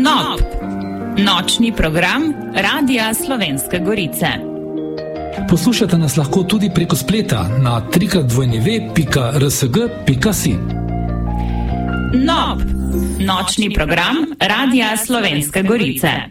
NOP, nočni program Radia Slovenske Gorice. Poslušate nas lahko tudi preko spleta na www.rsg.si. NOP, nočni program Radia Slovenske Gorice.